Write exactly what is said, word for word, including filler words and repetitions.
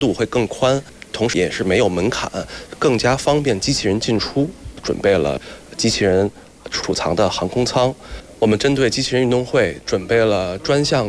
度会更宽，同时也是没有门槛，更加方便机器人进出。准备了机器人储藏的航空舱，我们针对机器人运动会准备了专项